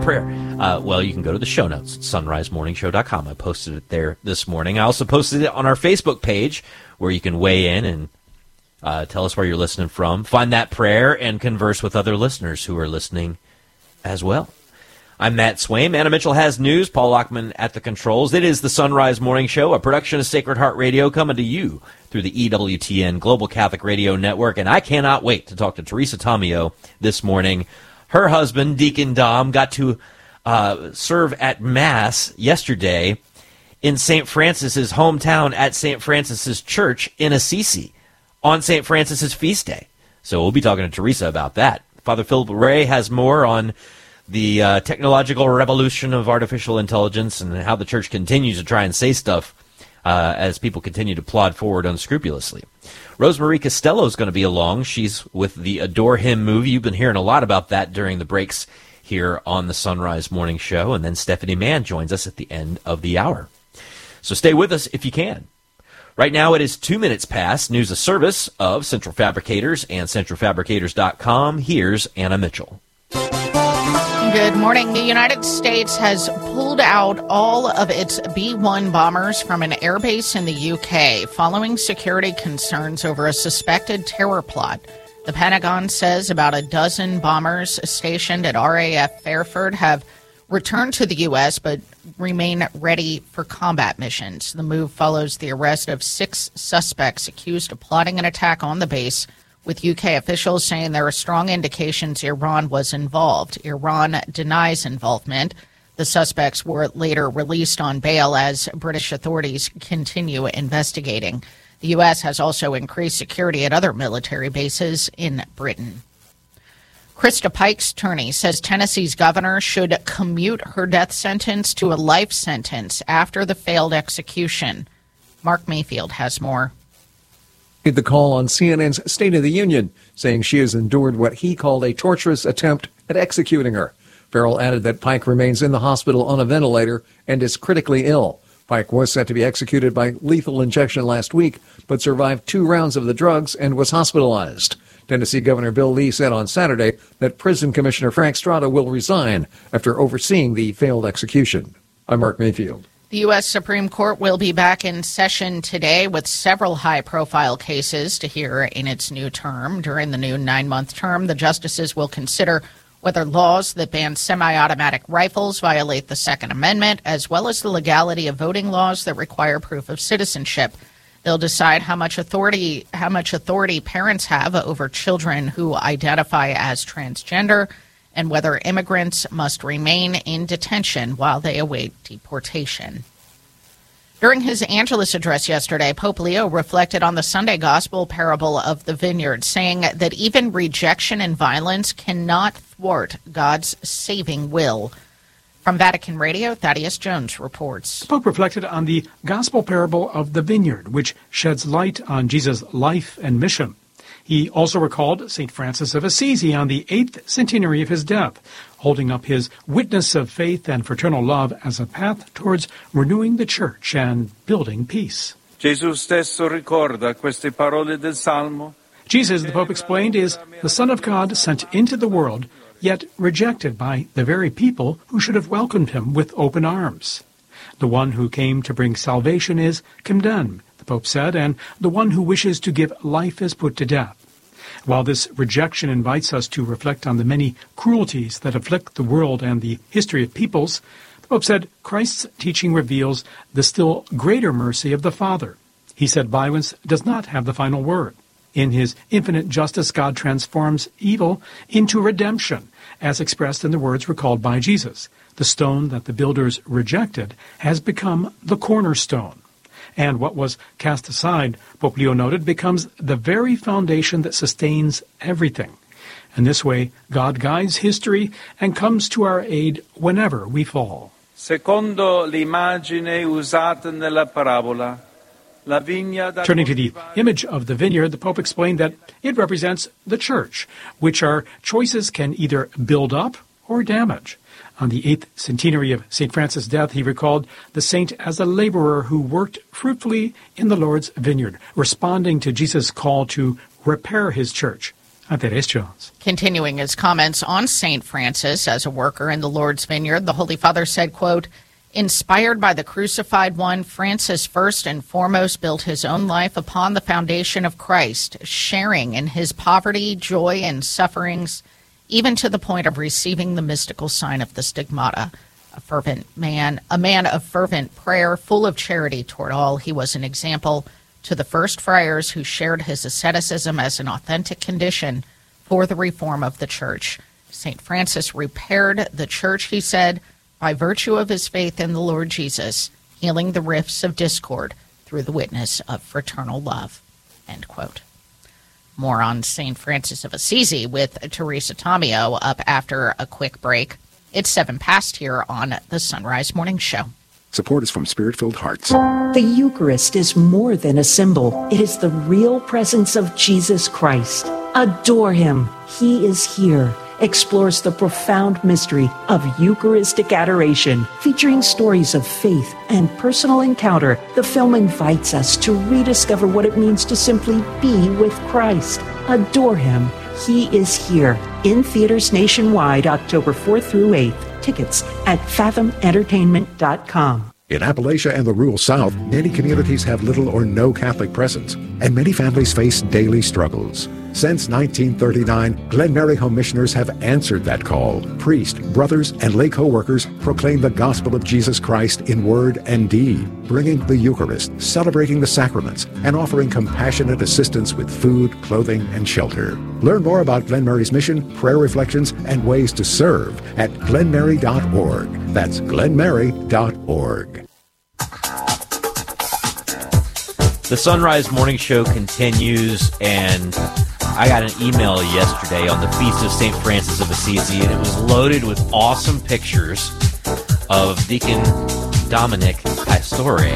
that prayer? Well, you can go to the show notes at sunrisemorningshow.com. I posted it there this morning. I also posted it on our Facebook page where you can weigh in and tell us where you're listening from. Find that prayer and converse with other listeners who are listening as well. I'm Matt Swain. Anna Mitchell has news. Paul Lockman at the controls. It is the Sunrise Morning Show, a production of Sacred Heart Radio, coming to you through the EWTN Global Catholic Radio Network. And I cannot wait to talk to Teresa Tomeo this morning. Her husband, Deacon Dom, got to serve at Mass yesterday in St. Francis's hometown at St. Francis's Church in Assisi on St. Francis's feast day. So we'll be talking to Teresa about that. Father Philip Ray has more on the technological revolution of artificial intelligence and how the church continues to try and say stuff as people continue to plod forward unscrupulously. Rosemarie Costello is going to be along. She's with the Adore Him movie. You've been hearing a lot about that during the breaks here on the Sunrise Morning Show. And then Stephanie Mann joins us at the end of the hour. So stay with us if you can. Right now it is 2 minutes past. News, a service of Central Fabricators and centralfabricators.com. Here's Anna Mitchell. Good morning. The United States has pulled out all of its B-1 bombers from an airbase in the UK following security concerns over a suspected terror plot. The Pentagon says about a dozen bombers stationed at RAF Fairford have returned to the U.S. but remain ready for combat missions. The move follows the arrest of 6 suspects accused of plotting an attack on the base, with UK officials saying there are strong indications Iran was involved. Iran denies involvement. The suspects were later released on bail as British authorities continue investigating. The U.S. has also increased security at other military bases in Britain. Krista Pike's attorney says Tennessee's governor should commute her death sentence to a life sentence after the failed execution. Mark Mayfield has more. The call on CNN's State of the Union, saying she has endured what he called a torturous attempt at executing her. Farrell added that Pike remains in the hospital on a ventilator and is critically ill. Pike was set to be executed by lethal injection last week, but survived 2 rounds of the drugs and was hospitalized. Tennessee Governor Bill Lee said on Saturday that Prison Commissioner Frank Strada will resign after overseeing the failed execution. I'm Mark Mayfield. The U.S. Supreme Court will be back in session today with several high-profile cases to hear in its new term. During the new 9-month term, the justices will consider whether laws that ban semi-automatic rifles violate the Second Amendment, as well as the legality of voting laws that require proof of citizenship. They'll decide how much authority parents have over children who identify as transgender, and whether immigrants must remain in detention while they await deportation. During his Angelus address yesterday, Pope Leo reflected on the Sunday Gospel parable of the vineyard, saying that even rejection and violence cannot thwart God's saving will. From Vatican Radio, Thaddeus Jones reports. The Pope reflected on the Gospel parable of the vineyard, which sheds light on Jesus' life and mission. He also recalled St. Francis of Assisi on the 8th centenary of his death, holding up his witness of faith and fraternal love as a path towards renewing the Church and building peace. Jesus, the Pope explained, is the Son of God sent into the world, yet rejected by the very people who should have welcomed him with open arms. The one who came to bring salvation is condemned, the Pope said, and the one who wishes to give life is put to death. While this rejection invites us to reflect on the many cruelties that afflict the world and the history of peoples, the Pope said Christ's teaching reveals the still greater mercy of the Father. He said violence does not have the final word. In his infinite justice, God transforms evil into redemption, as expressed in the words recalled by Jesus. The stone that the builders rejected has become the cornerstone. And what was cast aside, Pope Leo noted, becomes the very foundation that sustains everything. In this way, God guides history and comes to our aid whenever we fall. Secondo l'immagine usata nella parabola, la vigna da... Turning to the image of the vineyard, the Pope explained that it represents the Church, which our choices can either build up or damage. On the 8th centenary of St. Francis' death, he recalled the saint as a laborer who worked fruitfully in the Lord's vineyard, responding to Jesus' call to repair his church. I'm Dennis Jones. Continuing his comments on St. Francis as a worker in the Lord's vineyard, the Holy Father said, quote, "Inspired by the crucified one, Francis first and foremost built his own life upon the foundation of Christ, sharing in his poverty, joy, and sufferings, even to the point of receiving the mystical sign of the stigmata. A man of fervent prayer, full of charity toward all. He was an example to the first friars who shared his asceticism as an authentic condition for the reform of the Church. St. Francis repaired the Church," he said, "by virtue of his faith in the Lord Jesus, healing the rifts of discord through the witness of fraternal love." End quote. More on St. Francis of Assisi with Teresa Tomeo up after a quick break. It's 7 past here on the Sunrise Morning Show. Support is from Spirit-Filled Hearts. The Eucharist is more than a symbol. It is the real presence of Jesus Christ. Adore him. He is here. Explores the profound mystery of Eucharistic adoration, featuring stories of faith and personal encounter. The film invites us to rediscover what it means to simply be with Christ. Adore him. He is here. In theaters nationwide, October 4th through 8th. Tickets at fathomentertainment.com. In Appalachia and the rural South, many communities have little or no Catholic presence, and many families face daily struggles. Since 1939, Glen Mary Home Missioners have answered that call. Priests, brothers, and lay co-workers proclaim the gospel of Jesus Christ in word and deed, bringing the Eucharist, celebrating the sacraments, and offering compassionate assistance with food, clothing, and shelter. Learn more about Glen Mary's mission, prayer reflections, and ways to serve at glenmary.org. That's glenmary.org. The Sunrise Morning Show continues, and I got an email yesterday on the Feast of St. Francis of Assisi, and it was loaded with awesome pictures of Deacon Dominic Pastore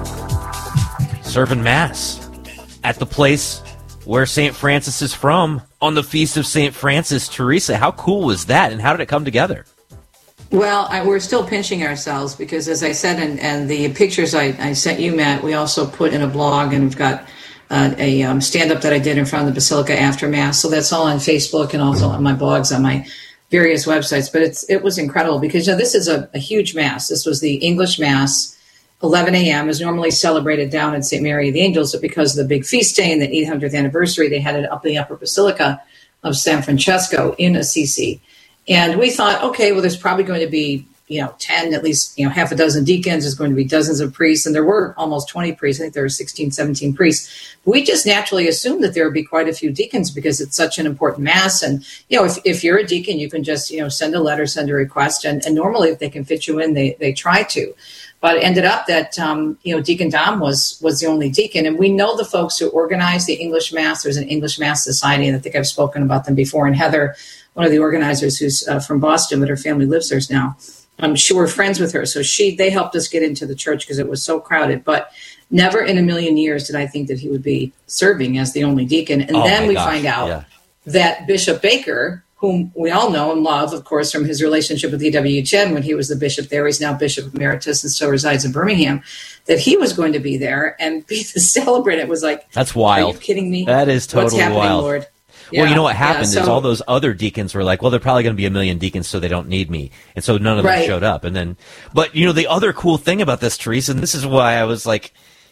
serving Mass at the place where St. Francis is from on the Feast of St. Francis. Teresa, how cool was that, and how did it come together? Well, we're still pinching ourselves because, as I said, and the pictures I sent you, Matt, we also put in a blog, and we've got a stand-up that I did in front of the Basilica after Mass. So that's all on Facebook and also on my blogs on my various websites. But it was incredible because this is a huge Mass. This was the English Mass, 11 a.m. is normally celebrated down at St. Mary of the Angels, but because of the big feast day and the 800th anniversary, they had it up in the Upper Basilica of San Francesco in Assisi. And we thought, okay, well, there's probably going to be, 10, at least, half a dozen deacons. There's going to be dozens of priests. And there were almost 20 priests. I think there were 16, 17 priests. But we just naturally assumed that there would be quite a few deacons because it's such an important Mass. And, if you're a deacon, you can just, send a letter, send a request. And normally if they can fit you in, they try to. But it ended up that, Deacon Dom was the only deacon. And we know the folks who organize the English Mass. There's an English Mass Society, and I think I've spoken about them before. And Heather, one of the organizers who's from Boston, but her family lives there now, we're friends with her. So they helped us get into the church because it was so crowded. But never in a million years did I think that he would be serving as the only deacon. And then we find out that Bishop Baker, whom we all know and love, of course, from his relationship with EWTN when he was the bishop there. He's now Bishop Emeritus and still resides in Birmingham, that he was going to be there and be the celebrant. It was like, that's wild. Are you kidding me? That is totally What's happening, wild. Lord? Well, you know what happened is all those other deacons were like, well, they're probably going to be a million deacons, so they don't need me. And so none of them showed up. And then, but, the other cool thing about this, Teresa, and this is why I was like,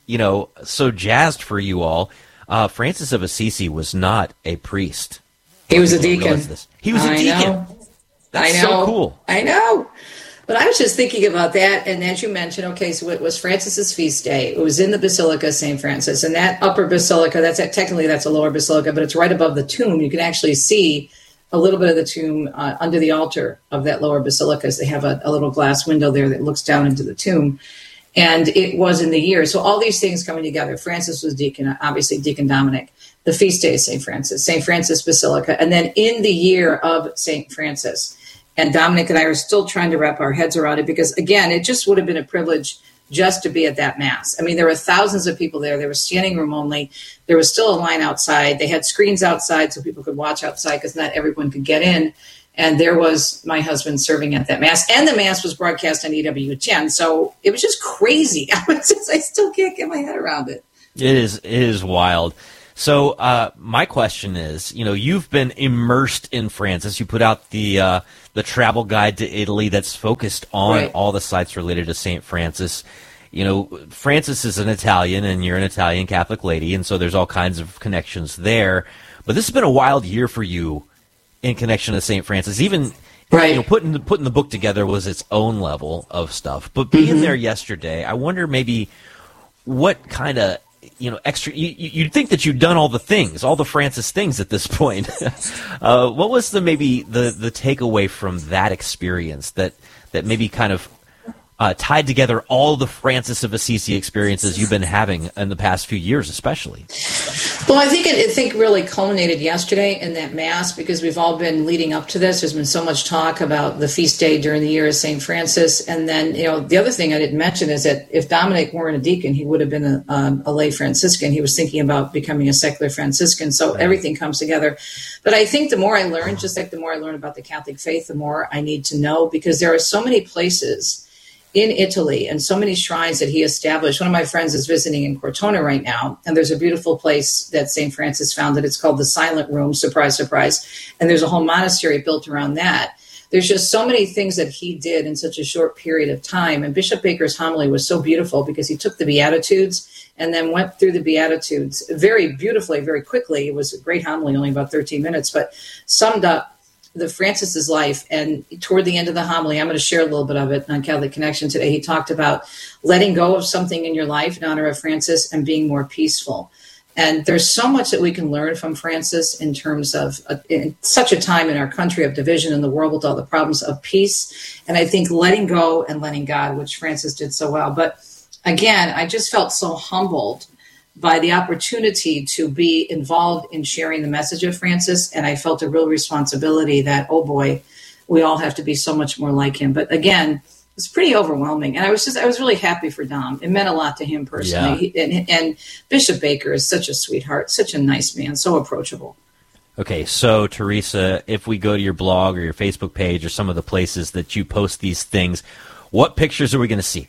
so jazzed for you all, Francis of Assisi was not a priest. He was a deacon. He was a deacon. That's so cool. I know. But I was just thinking about that, and as you mentioned, okay, so it was Francis's feast day. It was in the Basilica of St. Francis, and that upper basilica, that's a lower basilica, but it's right above the tomb. You can actually see a little bit of the tomb under the altar of that lower basilica. They have a little glass window there that looks down into the tomb, and it was in the year. So all these things coming together. Francis was deacon, obviously Deacon Dominic. The feast day of St. Francis Basilica, and then in the year of St. Francis. And Dominic and I are still trying to wrap our heads around it because, again, it just would have been a privilege just to be at that Mass. I mean, there were thousands of people there. There was standing room only. There was still a line outside. They had screens outside so people could watch outside because not everyone could get in. And there was my husband serving at that Mass. And the Mass was broadcast on EWTN. So it was just crazy. I still can't get my head around it. It is wild. So my question is, you've been immersed in Francis. You put out the travel guide to Italy that's focused on all the sites related to St. Francis. Francis is an Italian, and you're an Italian Catholic lady, and so there's all kinds of connections there. But this has been a wild year for you in connection to St. Francis. Even putting the book together was its own level of stuff. But being there yesterday, I wonder maybe what kind of extra. You'd think that you'd done all the things, all the Francis things at this point. What was the takeaway from that experience that maybe kind of tied together all the Francis of Assisi experiences you've been having in the past few years, especially? Well, I think really culminated yesterday in that Mass, because we've all been leading up to this. There's been so much talk about the feast day during the year of St. Francis. And then, the other thing I didn't mention is that if Dominic weren't a deacon, he would have been a lay Franciscan. He was thinking about becoming a secular Franciscan. So everything comes together. But I think the more I learn, just like the more I learn about the Catholic faith, the more I need to know, because there are so many places in Italy and so many shrines that he established. One of my friends is visiting in Cortona right now, and there's a beautiful place that St. Francis founded. It's called the Silent Room, surprise, surprise. And there's a whole monastery built around that. There's just so many things that he did in such a short period of time. And Bishop Baker's homily was so beautiful because he took the Beatitudes and then went through the Beatitudes very beautifully, very quickly. It was a great homily, only about 13 minutes, but summed up the Francis's life. And toward the end of the homily, I'm going to share a little bit of it on Catholic Connection today. He talked about letting go of something in your life in honor of Francis and being more peaceful. And there's so much that we can learn from Francis in terms of in such a time in our country of division in the world with all the problems of peace. And I think letting go and letting God, which Francis did so well. But again, I just felt so humbled by the opportunity to be involved in sharing the message of Francis. And I felt a real responsibility that, oh boy, we all have to be so much more like him. But again, it's pretty overwhelming. And I was really happy for Dom. It meant a lot to him personally. Yeah. And Bishop Baker is such a sweetheart, such a nice man, so approachable. Okay, so Teresa, if we go to your blog or your Facebook page or some of the places that you post these things, what pictures are we going to see?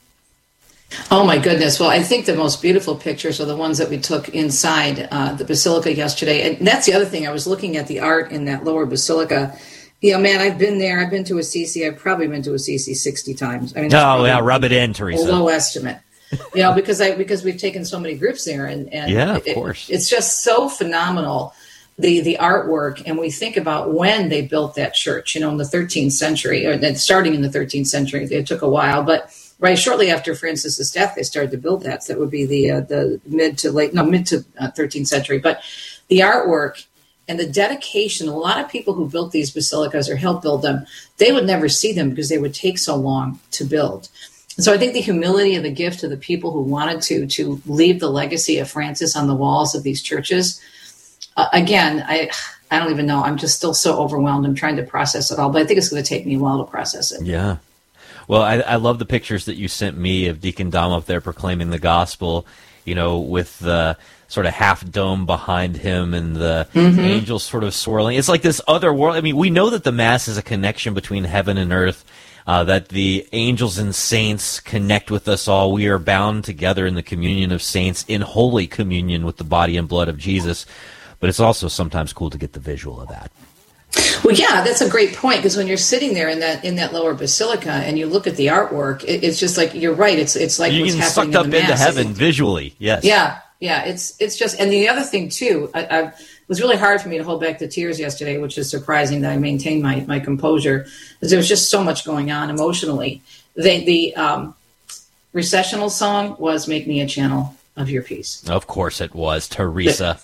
Oh, my goodness. Well, I think the most beautiful pictures are the ones that we took inside the Basilica yesterday. And that's the other thing. I was looking at the art in that lower Basilica. Man, I've been there. I've been to Assisi. I've probably been to Assisi 60 times. I mean, rub it in, Teresa. A low estimate. Because we've taken so many groups there. And yeah, of course. It's just so phenomenal, the artwork. And we think about when they built that church, in the 13th century, or starting in the 13th century. It took a while, but right shortly after Francis's death, they started to build that. So that would be the mid to 13th century. But the artwork and the dedication, a lot of people who built these basilicas or helped build them, they would never see them because they would take so long to build. And so I think the humility of the gift to the people who wanted to leave the legacy of Francis on the walls of these churches. Again, I don't even know. I'm just still so overwhelmed. I'm trying to process it all, but I think it's going to take me a while to process it. Yeah. Well, I love the pictures that you sent me of Deacon Dom up there proclaiming the gospel, with the sort of half dome behind him and the angels sort of swirling. It's like this other world. I mean, we know that the Mass is a connection between heaven and earth, that the angels and saints connect with us all. We are bound together in the communion of saints, in holy communion with the body and blood of Jesus. But it's also sometimes cool to get the visual of that. Well, yeah, that's a great point, because when you're sitting there in that lower basilica and you look at the artwork, it's just like, you're right. It's like you're what's getting happening sucked up in the Mass. into heaven visually. Yes. Yeah. It's just, and the other thing too, it was really hard for me to hold back the tears yesterday, which is surprising that I maintained my composure, because there was just so much going on emotionally. The recessional song was "Make Me a Channel of Your Peace." Of course it was, Teresa.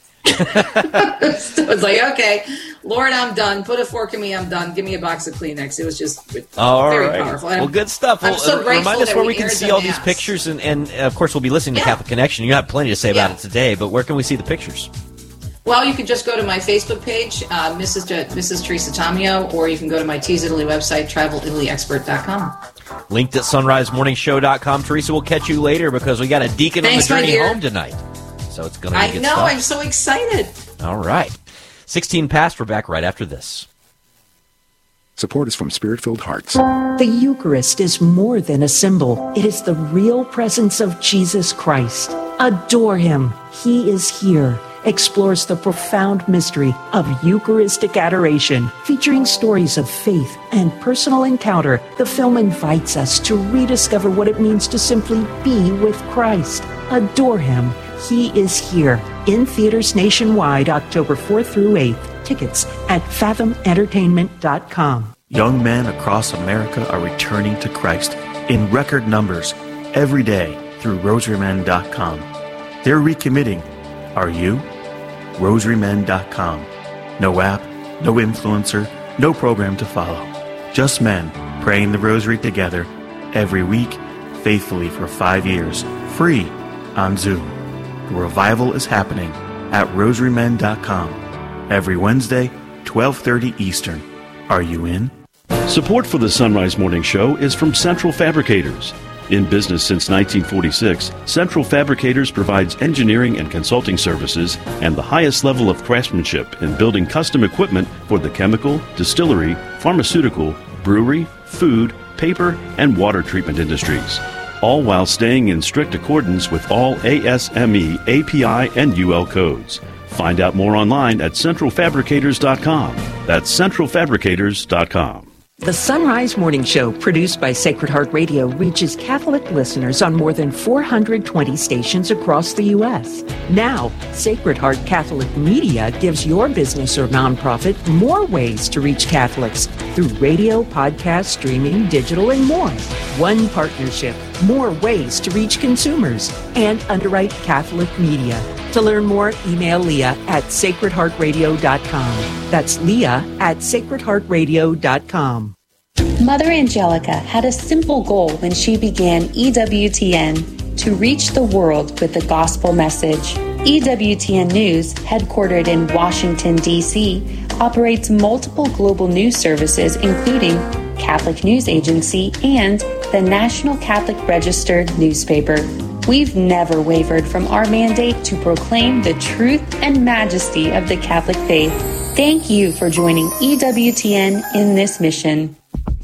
So it's like, okay, Lord, I'm done. Put a fork in me. I'm done. Give me a box of Kleenex. It was just very powerful. Well, good stuff. I'm so grateful remind us that where we can see all these Mass. pictures, and of course we'll be listening to Catholic Connection. You have plenty to say about it today, but where can we see the pictures? Well, you can just go to my Facebook page, Mrs. Teresa Tomeo, or you can go to my Tease Italy website, travelitalyexpert.com. Linked at sunrisemorningshow.com. Teresa, we'll catch you later because we got a deacon on the journey home tonight. So it's going to be good stuff. I'm so excited. All right. 16 past. We're back right after this. Support is from Spirit-Filled Hearts. The Eucharist is more than a symbol. It is the real presence of Jesus Christ. Adore him. He is here. Explores the profound mystery of Eucharistic adoration. Featuring stories of faith and personal encounter, the film invites us to rediscover what it means to simply be with Christ. Adore him. He is here. In theaters nationwide, October 4th through 8th. Tickets at fathomentertainment.com. Young men across America are returning to Christ in record numbers every day through rosarymen.com. They're recommitting. Are you? rosarymen.com. No app, no influencer, no program to follow. Just men praying the rosary together every week, faithfully for 5 years, free on Zoom. The revival is happening at rosarymen.com every Wednesday, 12:30 Eastern. Are you in? Support for the Sunrise Morning Show is from Central Fabricators. In business since 1946, Central Fabricators provides engineering and consulting services and the highest level of craftsmanship in building custom equipment for the chemical, distillery, pharmaceutical, brewery, food, paper, and water treatment industries, all while staying in strict accordance with all ASME, API, and UL codes. Find out more online at centralfabricators.com. That's centralfabricators.com. The Sunrise Morning Show, produced by Sacred Heart Radio, reaches Catholic listeners on more than 420 stations across the U.S. Now, Sacred Heart Catholic Media gives your business or nonprofit more ways to reach Catholics through radio, podcast, streaming, digital, and more. One partnership, more ways to reach consumers, and underwrite Catholic media. To learn more, email Leah at sacredheartradio.com. That's Leah at sacredheartradio.com. Mother Angelica had a simple goal when she began EWTN: to reach the world with the gospel message. EWTN News, headquartered in Washington, D.C., operates multiple global news services, including Catholic News Agency and the National Catholic Register newspaper. We've never wavered from our mandate to proclaim the truth and majesty of the Catholic faith. Thank you for joining EWTN in this mission.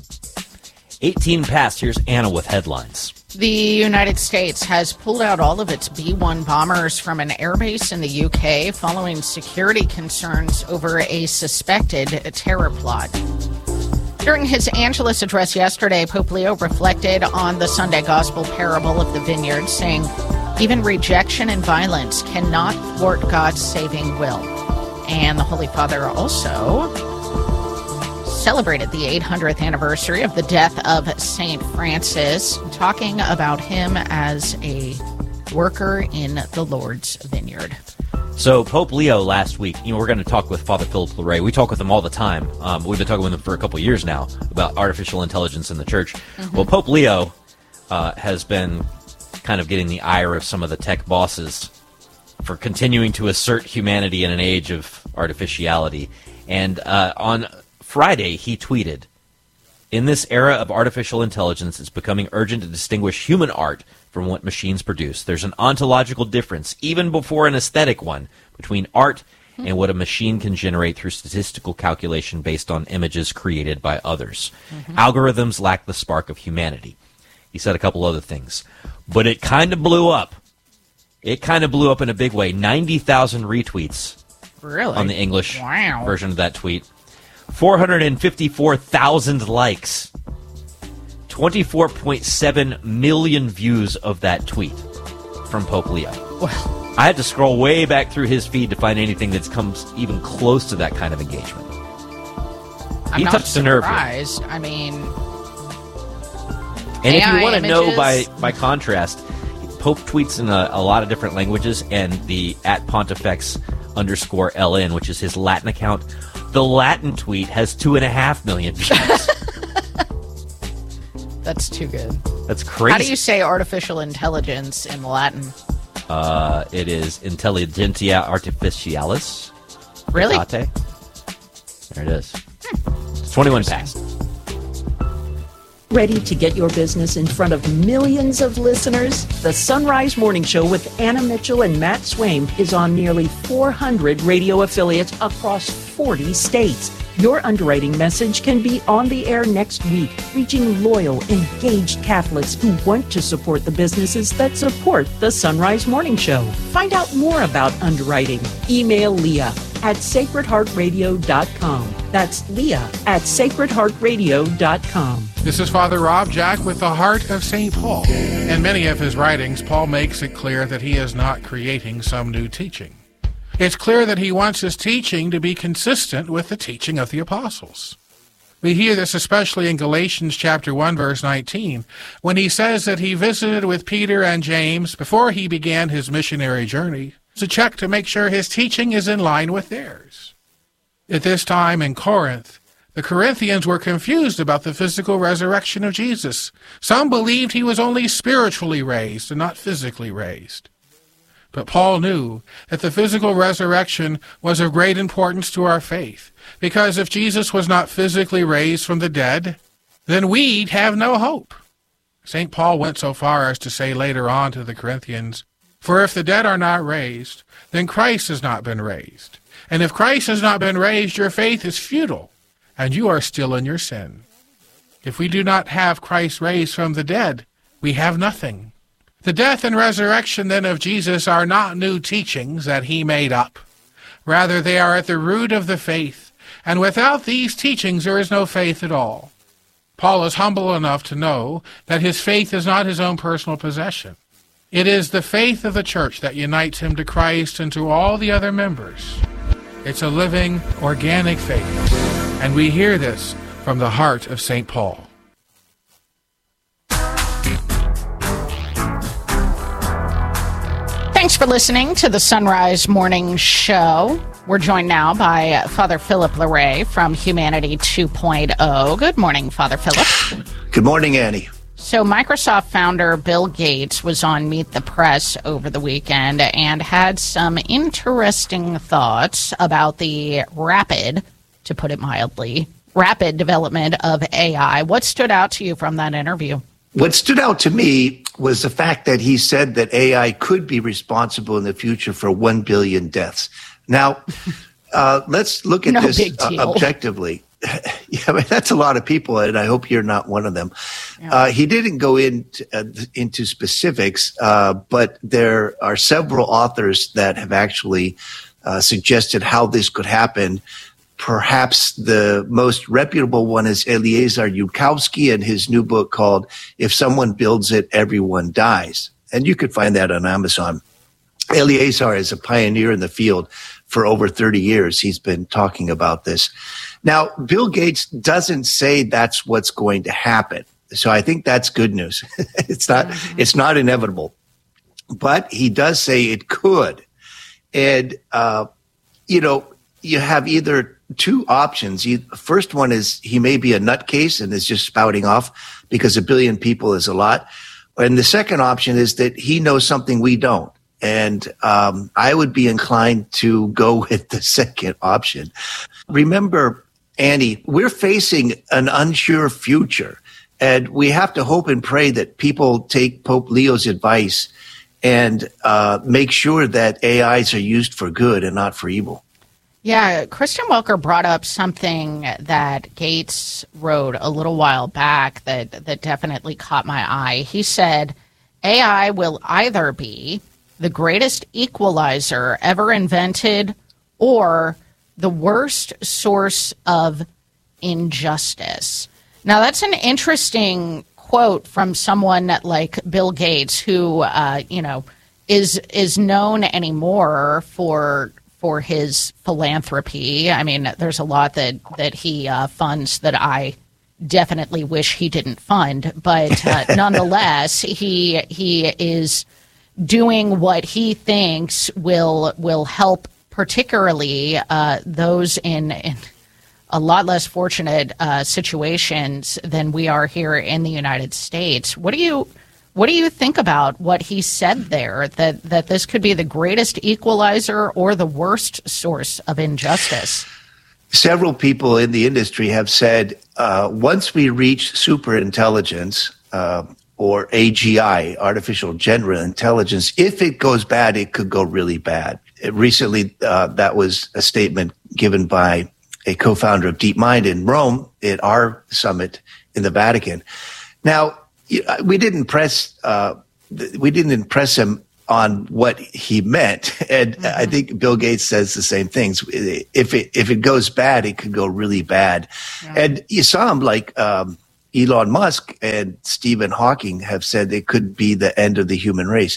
18 past. Here's Anna with headlines. The United States has pulled out all of its B-1 bombers from an airbase in the UK following security concerns over a suspected terror plot. During his Angelus address yesterday, Pope Leo reflected on the Sunday Gospel parable of the vineyard, saying, even rejection and violence cannot thwart God's saving will. And the Holy Father also celebrated the 800th anniversary of the death of St. Francis, talking about him as a worker in the Lord's vineyard. So Pope Leo last week, we're going to talk with Father Philip Larray. We talk with him all the time. We've been talking with him for a couple of years now about artificial intelligence in the church. Mm-hmm. Well, Pope Leo has been kind of getting the ire of some of the tech bosses for continuing to assert humanity in an age of artificiality. And on Friday, he tweeted, in this era of artificial intelligence, it's becoming urgent to distinguish human art from what machines produce. There's an ontological difference, even before an aesthetic one, between art and what a machine can generate through statistical calculation based on images created by others. Mm-hmm. Algorithms lack the spark of humanity. He said a couple other things. But it kind of blew up. It kind of blew up in a big way. 90,000 retweets really? On the English version of that tweet. 454,000 likes. 24.7 million views of that tweet from Pope Leo. Well, I had to scroll way back through his feed to find anything that comes even close to that kind of engagement. I'm not surprised. I mean, and if you want to know by contrast, Pope tweets in a lot of different languages, and the @Pontifex_LN, which is his Latin account, the Latin tweet has 2.5 million views. That's too good. That's crazy. How do you say artificial intelligence in Latin? It is Intelligentia Artificialis. Really? There it is. It's 21 past. Ready to get your business in front of millions of listeners? The Sunrise Morning Show with Anna Mitchell and Matt Swaim is on nearly 400 radio affiliates across 40 states. Your underwriting message can be on the air next week, reaching loyal, engaged Catholics who want to support the businesses that support the Sunrise Morning Show. Find out more about underwriting. Email Leah at sacredheartradio.com. That's Leah at sacredheartradio.com. This is Father Rob Jack with the Heart of St. Paul. In many of his writings, Paul makes it clear that he is not creating some new teaching. It's clear that he wants his teaching to be consistent with the teaching of the apostles. We hear this especially in Galatians chapter 1, verse 19, when he says that he visited with Peter and James before he began his missionary journey to check to make sure his teaching is in line with theirs. At this time in Corinth, the Corinthians were confused about the physical resurrection of Jesus. Some believed he was only spiritually raised and not physically raised. But Paul knew that the physical resurrection was of great importance to our faith, because if Jesus was not physically raised from the dead, then we'd have no hope. St. Paul went so far as to say later on to the Corinthians, "For if the dead are not raised, then Christ has not been raised. And if Christ has not been raised, your faith is futile, and you are still in your sin. If we do not have Christ raised from the dead, we have nothing." The death and resurrection then of Jesus are not new teachings that he made up. Rather, they are at the root of the faith, and without these teachings there is no faith at all. Paul is humble enough to know that his faith is not his own personal possession. It is the faith of the church that unites him to Christ and to all the other members. It's a living, organic faith, and we hear this from the heart of St. Paul. Thanks for listening to the Sunrise Morning Show. We're joined now by Father Philip Larray from Humanity 2.0. Good morning, Father Philip. Good morning, Annie. So Microsoft founder Bill Gates was on Meet the Press over the weekend and had some interesting thoughts about the rapid, to put it mildly, rapid development of AI. What stood out to you from that interview? What stood out to me was the fact that he said that AI could be responsible in the future for 1 billion deaths. Now, let's look at this objectively. Yeah, that's a lot of people, and I hope you're not one of them. Yeah. He didn't go into specifics, but there are several authors that have actually suggested how this could happen. Perhaps the most reputable one is Eliezer Yudkowsky and his new book called If Someone Builds It, Everyone Dies. And you could find that on Amazon. Eliezer is a pioneer in the field for over 30 years. He's been talking about this. Now, Bill Gates doesn't say that's what's going to happen. So I think that's good news. It's not inevitable. But he does say it could. And, you have either two options. First one is he may be a nutcase and is just spouting off because 1 billion people is a lot. And the second option is that he knows something we don't. And I would be inclined to go with the second option. Remember, Annie, we're facing an unsure future, and we have to hope and pray that people take Pope Leo's advice and make sure that AIs are used for good and not for evil. Yeah, Christian Welker brought up something that Gates wrote a little while back that definitely caught my eye. He said, AI will either be the greatest equalizer ever invented or the worst source of injustice. Now, that's an interesting quote from someone like Bill Gates, who, is known anymore for his philanthropy. I mean, there's a lot that he funds that I definitely wish he didn't fund, but nonetheless, he is doing what he thinks will help, particularly those in a lot less fortunate situations than we are here in the United States. What do you think about what he said there, that this could be the greatest equalizer or the worst source of injustice? Several people in the industry have said once we reach superintelligence or AGI, artificial general intelligence, if it goes bad, it could go really bad. Recently, that was a statement given by a co-founder of DeepMind in Rome at our summit in the Vatican. Now, we didn't impress him on what he meant, and I think Bill Gates says the same things. If it goes bad, it could go really bad. Yeah. And you saw him like Elon Musk and Stephen Hawking have said it could be the end of the human race.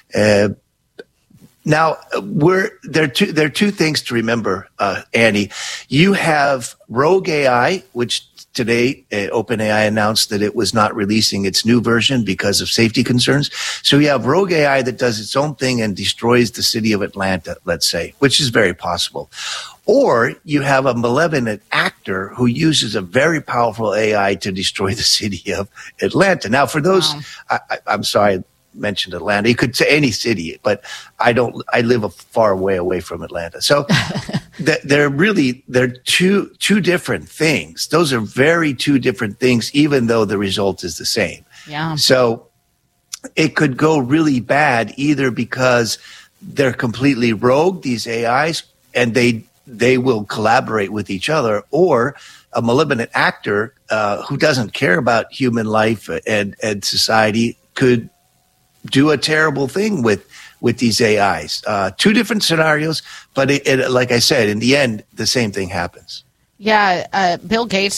Now, there are two things to remember, Annie. You have Rogue AI, which today OpenAI announced that it was not releasing its new version because of safety concerns. So you have Rogue AI that does its own thing and destroys the city of Atlanta, let's say, which is very possible. Or you have a malevolent actor who uses a very powerful AI to destroy the city of Atlanta. Now, for those, I'm sorry, I mentioned Atlanta. You could say any city, but I live a far way away from Atlanta. So they're two different things. Those are very two different things, even though the result is the same. Yeah. So it could go really bad either because they're completely rogue, these AIs, and they will collaborate with each other, or a malevolent actor who doesn't care about human life and society could do a terrible thing with these AIs. Two different scenarios, but it, like I said, in the end, the same thing happens. Yeah, Bill Gates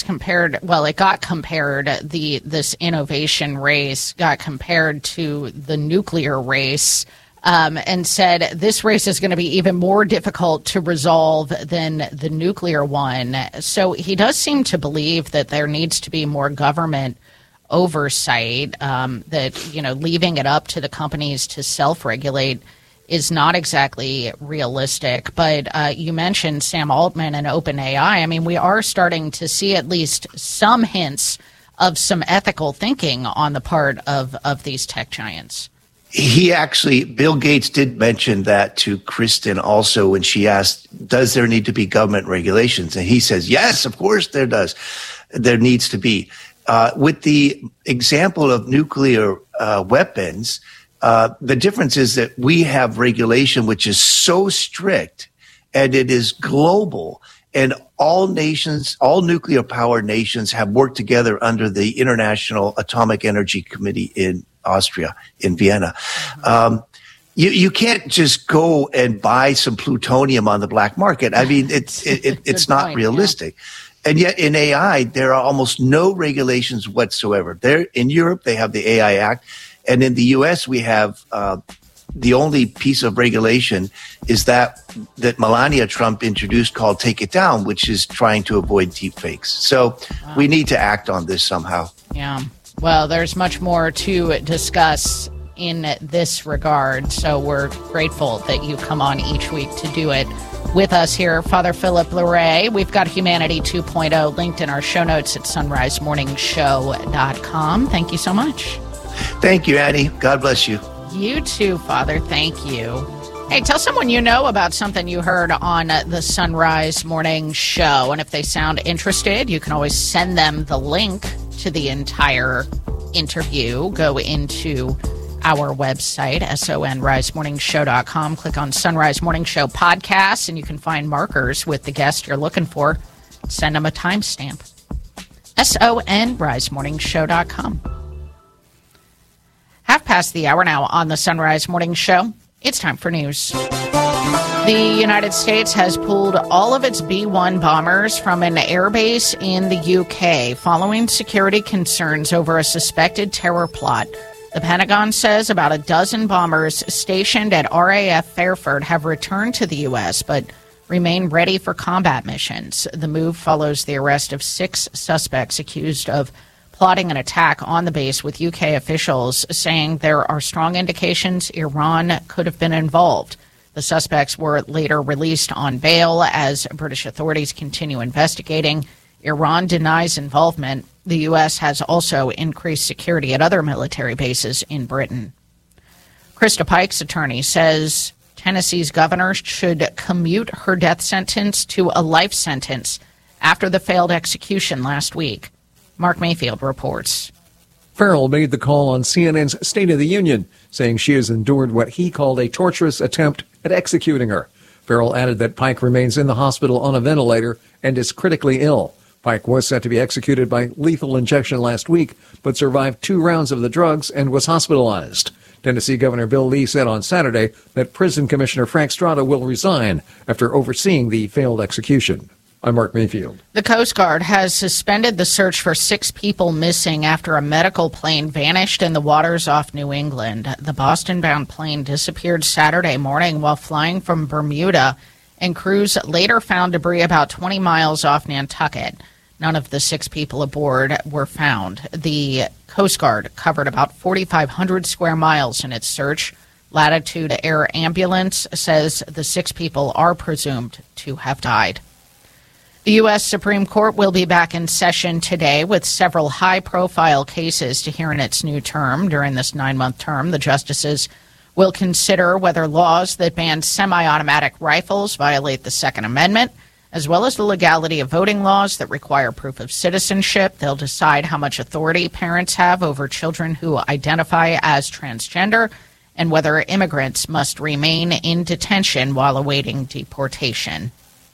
this innovation race got compared to the nuclear race, and said this race is going to be even more difficult to resolve than the nuclear one. So he does seem to believe that there needs to be more government oversight, that, leaving it up to the companies to self-regulate is not exactly realistic. But you mentioned Sam Altman and OpenAI. I mean, we are starting to see at least some hints of some ethical thinking on the part of these tech giants. Bill Gates did mention that to Kristen also when she asked, does there need to be government regulations? And he says, yes, of course there does. There needs to be. With the example of nuclear weapons, the difference is that we have regulation which is so strict and it is global, and all nuclear power nations have worked together under the International Atomic Energy Committee in Austria, in Vienna. You can't just go and buy some plutonium on the black market. I mean, it's not realistic. Yeah. And yet in AI, there are almost no regulations whatsoever. In Europe, they have the AI Act. And in the U.S., we have the only piece of regulation is that Melania Trump introduced called Take It Down, which is trying to avoid deepfakes. So we need to act on this somehow. Yeah. Well, there's much more to discuss in this regard. So we're grateful that you come on each week to do it with us here, Father Philip Larrey. We've got Humanity 2.0 linked in our show notes at sunrisemorningshow.com. Thank you so much. Thank you, Annie. God bless you. You too, Father. Thank you. Hey, tell someone you know about something you heard on the Sunrise Morning Show. And if they sound interested, you can always send them the link to the entire interview. Go into our website, sonrisemorningshow.com. Click on Sunrise Morning Show Podcasts, and you can find markers with the guest you're looking for. Send them a timestamp. sonrisemorningshow.com. Half past the hour now on the Sunrise Morning Show. It's time for news. The United States has pulled all of its B-1 bombers from an airbase in the UK following security concerns over a suspected terror plot. The Pentagon says about a dozen bombers stationed at RAF Fairford have returned to the U.S., but remain ready for combat missions. The move follows the arrest of 6 suspects accused of plotting an attack on the base, with UK officials saying there are strong indications Iran could have been involved. The suspects were later released on bail as British authorities continue investigating. Iran denies involvement. The U.S. has also increased security at other military bases in Britain. Krista Pike's attorney says Tennessee's governor should commute her death sentence to a life sentence after the failed execution last week. Mark Mayfield reports. Farrell made the call on CNN's State of the Union, saying she has endured what he called a torturous attempt at executing her. Farrell added that Pike remains in the hospital on a ventilator and is critically ill. Pike was set to be executed by lethal injection last week, but survived 2 rounds of the drugs and was hospitalized. Tennessee Governor Bill Lee said on Saturday that Prison Commissioner Frank Strada will resign after overseeing the failed execution. I'm Mark Mayfield. The Coast Guard has suspended the search for 6 people missing after a medical plane vanished in the waters off New England. The Boston-bound plane disappeared Saturday morning while flying from Bermuda, and crews later found debris about 20 miles off Nantucket. None of the 6 people aboard were found. The Coast Guard covered about 4,500 square miles in its search. Latitude Air Ambulance says the 6 people are presumed to have died. The U.S. Supreme Court will be back in session today with several high-profile cases to hear in its new term. During this 9-month term, the justices will consider whether laws that ban semi-automatic rifles violate the Second Amendment, as well as the legality of voting laws that require proof of citizenship. They'll decide how much authority parents have over children who identify as transgender, and whether immigrants must remain in detention while awaiting deportation.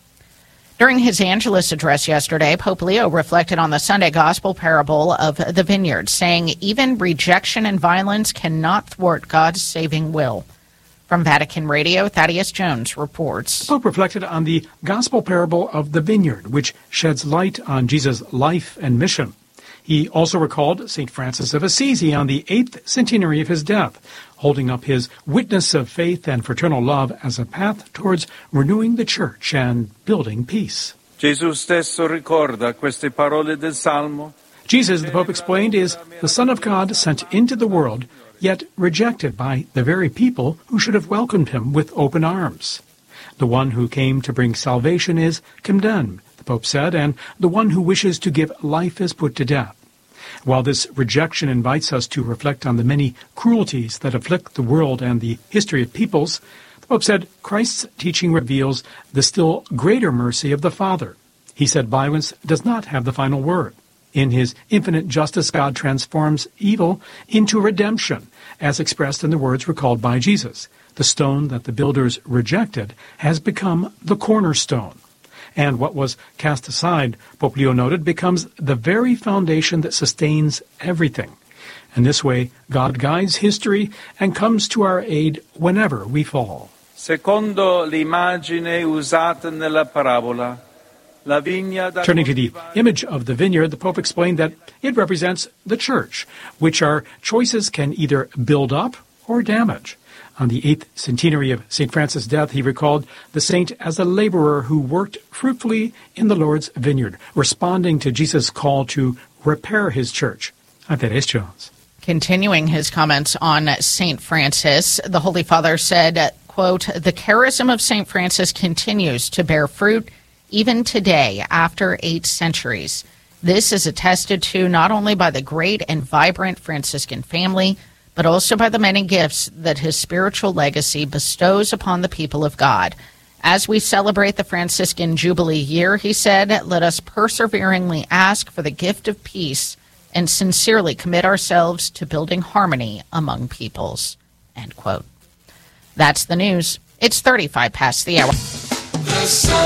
During his Angelus address yesterday, Pope Leo reflected on the Sunday gospel parable of the vineyard, saying even rejection and violence cannot thwart God's saving will. From Vatican Radio, Thaddeus Jones reports. The Pope reflected on the gospel parable of the vineyard, which sheds light on Jesus' life and mission. He also recalled St. Francis of Assisi on the 8th centenary of his death, holding up his witness of faith and fraternal love as a path towards renewing the Church and building peace. Gesù stesso ricorda queste parole del Salmo. Jesus, the Pope explained, is the Son of God sent into the world, yet rejected by the very people who should have welcomed him with open arms. The one who came to bring salvation is condemned, the Pope said, and the one who wishes to give life is put to death. While this rejection invites us to reflect on the many cruelties that afflict the world and the history of peoples, the Pope said Christ's teaching reveals the still greater mercy of the Father. He said violence does not have the final word. In his infinite justice, God transforms evil into redemption, as expressed in the words recalled by Jesus. The stone that the builders rejected has become the cornerstone. And what was cast aside, Pope Leo noted, becomes the very foundation that sustains everything. In this way, God guides history and comes to our aid whenever we fall. Secondo l'immagine usata nella parabola, la vigna da... Turning to the image of the vineyard, the Pope explained that it represents the Church, which our choices can either build up or damage. On the 8th centenary of St. Francis' death, he recalled the saint as a laborer who worked fruitfully in the Lord's vineyard, responding to Jesus' call to repair his Church. I'm Thaddeus Jones. Continuing his comments on St. Francis, the Holy Father said, quote, "The charism of St. Francis continues to bear fruit even today after 8 centuries. This is attested to not only by the great and vibrant Franciscan family, but also by the many gifts that his spiritual legacy bestows upon the people of God. As we celebrate the Franciscan Jubilee year," he said, "let us perseveringly ask for the gift of peace and sincerely commit ourselves to building harmony among peoples." End quote. That's the news. It's 35 past the hour. The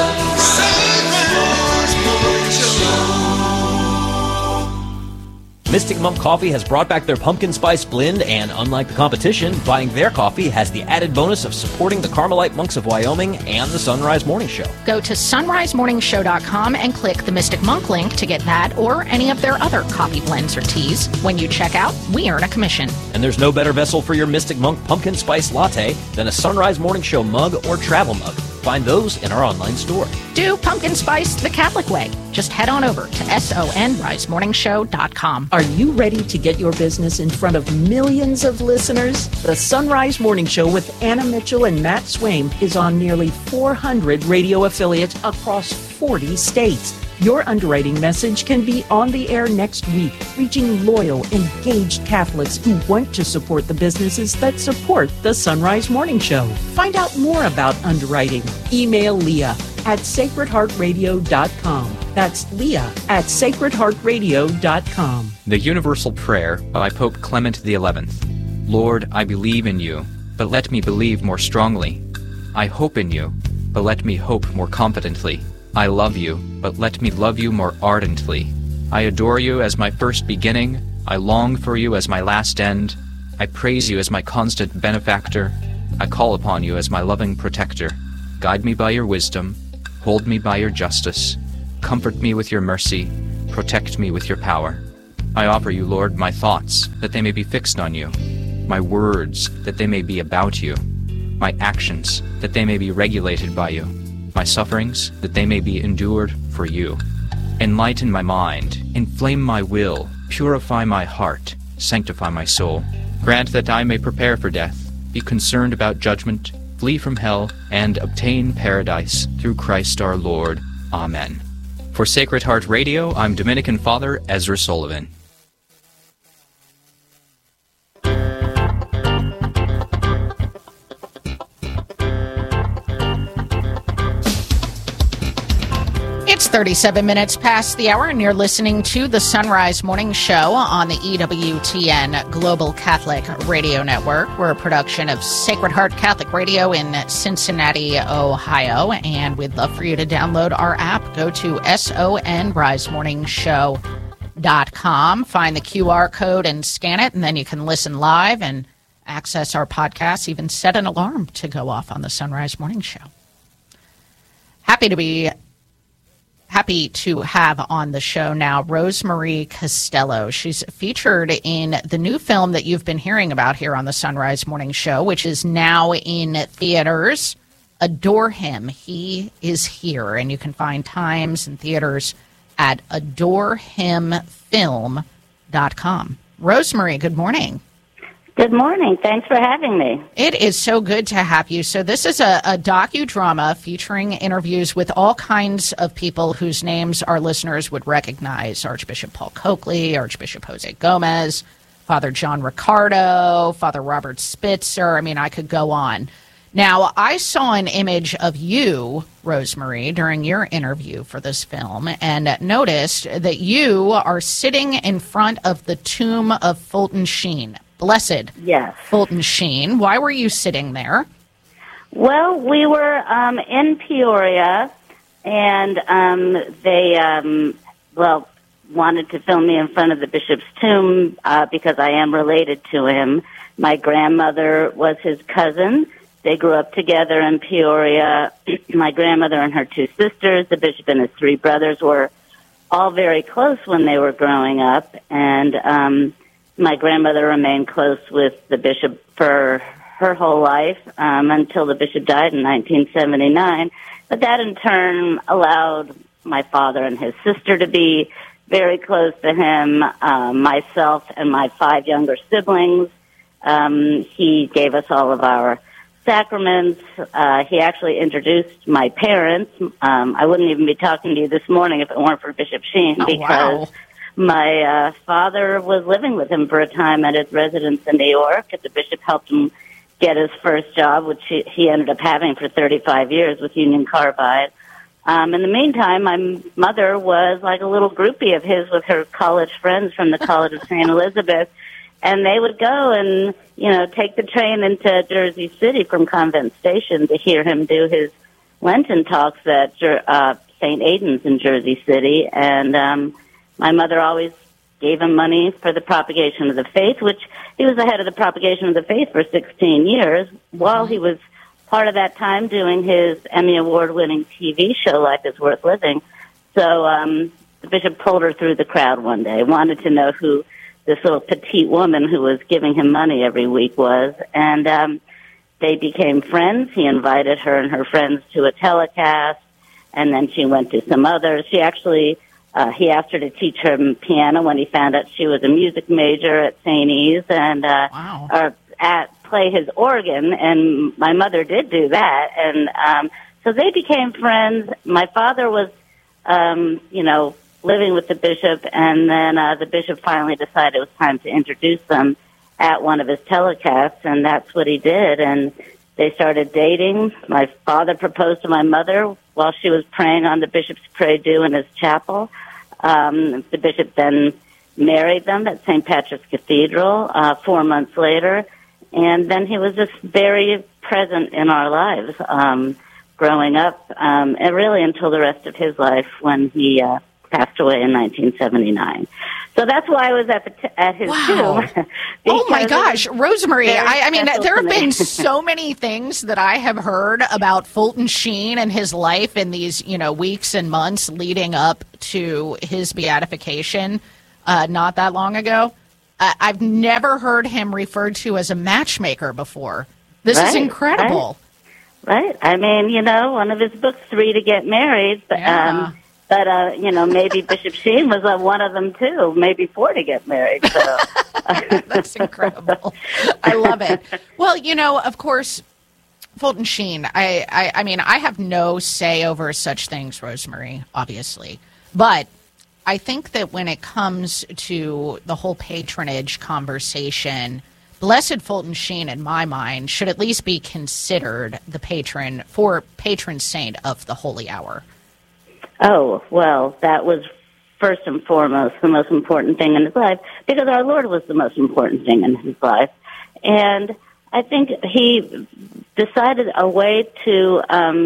Sunrise Morning Show. Mystic Monk Coffee has brought back their pumpkin spice blend, and unlike the competition, buying their coffee has the added bonus of supporting the Carmelite Monks of Wyoming and the Sunrise Morning Show. Go to sunrisemorningshow.com and click the Mystic Monk link to get that or any of their other coffee blends or teas. When you check out, we earn a commission. And there's no better vessel for your Mystic Monk pumpkin spice latte than a Sunrise Morning Show mug or travel mug. Find those in our online store. Do pumpkin spice the Catholic way. Just head on over to sonrisemorningshow.com. Are you ready to get your business in front of millions of listeners? The Sunrise Morning Show with Anna Mitchell and Matt Swaim is on nearly 400 radio affiliates across 40 states. Your underwriting message can be on the air next week, reaching loyal, engaged Catholics who want to support the businesses that support the Sunrise Morning Show. Find out more about underwriting. Email Leah at sacredheartradio.com. That's Leah at sacredheartradio.com. The Universal Prayer by Pope Clement XI. Lord, I believe in you, but let me believe more strongly. I hope in you, but let me hope more confidently. I love you, but let me love you more ardently. I adore you as my first beginning. I long for you as my last end. I praise you as my constant benefactor. I call upon you as my loving protector. Guide me by your wisdom. Hold me by your justice. Comfort me with your mercy. Protect me with your power. I offer you, Lord, my thoughts, that they may be fixed on you. My words, that they may be about you. My actions, that they may be regulated by you. My sufferings, that they may be endured for you. Enlighten my mind, inflame my will, purify my heart, sanctify my soul. Grant that I may prepare for death, be concerned about judgment, flee from hell, and obtain paradise through Christ our Lord. Amen. For Sacred Heart Radio, I'm Dominican Father Ezra Sullivan. It's 37 minutes past the hour, and you're listening to the Sunrise Morning Show on the EWTN Global Catholic Radio Network. We're a production of Sacred Heart Catholic Radio in Cincinnati, Ohio, and we'd love for you to download our app. Go to sonrisemorningshow.com, find the QR code and scan it, and then you can listen live and access our podcast, even set an alarm to go off on the Sunrise Morning Show. Happy to have on the show now Rosemarie Costello. She's featured in the new film that you've been hearing about here on the Sunrise Morning Show, which is now in theaters. Adore Him. He is here. And you can find times and theaters at adorehimfilm.com. Rosemarie, good morning. Good morning. Thanks for having me. It is so good to have you. So this is a docudrama featuring interviews with all kinds of people whose names our listeners would recognize. Archbishop Paul Coakley, Archbishop Jose Gomez, Father John Riccardo, Father Robert Spitzer. I mean, I could go on. Now, I saw an image of you, Rosemarie, during your interview for this film and noticed that you are sitting in front of the tomb of Fulton Sheen. Blessed Fulton Sheen. Why were you sitting there? Well, we were in Peoria, and they wanted to film me in front of the bishop's tomb because I am related to him. My grandmother was his cousin. They grew up together in Peoria. My grandmother and her two sisters, the bishop and his three brothers, were all very close when they were growing up, and my grandmother remained close with the bishop for her whole life until the bishop died in 1979. But that in turn allowed my father and his sister to be very close to him, myself and my 5 younger siblings. He gave us all of our sacraments. He actually introduced my parents. I wouldn't even be talking to you this morning if it weren't for Bishop Sheen, because my father was living with him for a time at his residence in New York. The bishop helped him get his first job, which he ended up having for 35 years with Union Carbide. In the meantime, my mother was like a little groupie of his with her college friends from the College of St. Elizabeth, and they would go and, take the train into Jersey City from Convent Station to hear him do his Lenten talks at St. Aidan's in Jersey City, and my mother always gave him money for the propagation of the faith, which he was the head of the propagation of the faith for 16 years, while he was part of that time doing his Emmy Award-winning TV show, Life is Worth Living. So the bishop pulled her through the crowd one day, wanted to know who this little petite woman who was giving him money every week was, and they became friends. He invited her and her friends to a telecast, and then she went to some others. She actually... he asked her to teach her piano when he found out she was a music major at St. E's, and play his organ, and my mother did do that. And so they became friends. My father was, living with the bishop, and then the bishop finally decided it was time to introduce them at one of his telecasts, and that's what he did. And they started dating. My father proposed to my mother while she was praying on the bishop's prie-dieu in his chapel. The bishop then married them at St. Patrick's Cathedral 4 months later, and then he was just very present in our lives. growing up, and really until the rest of his life when he passed away in 1979. So that's why I was at his tomb. Oh my gosh, Rosemary! I mean, there have been so many things that I have heard about Fulton Sheen and his life in these, weeks and months leading up to his beatification, not that long ago. I've never heard him referred to as a matchmaker before. This is incredible. Right. I mean, one of his books, 3 to Get Married, but. Yeah. But, maybe Bishop Sheen was one of them, too. Maybe 4 to get married. So. That's incredible. I love it. Well, of course, Fulton Sheen, I mean, I have no say over such things, Rosemary, obviously. But I think that when it comes to the whole patronage conversation, Blessed Fulton Sheen, in my mind, should at least be considered the patron saint of the Holy Hour. Oh, well, that was first and foremost the most important thing in his life, because our Lord was the most important thing in his life. And I think he decided a way to,